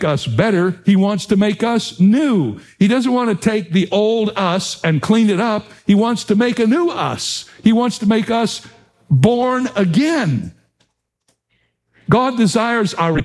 us better. He wants to make us new. He doesn't want to take the old us and clean it up. He wants to make a new us. He wants to make us born again. God desires our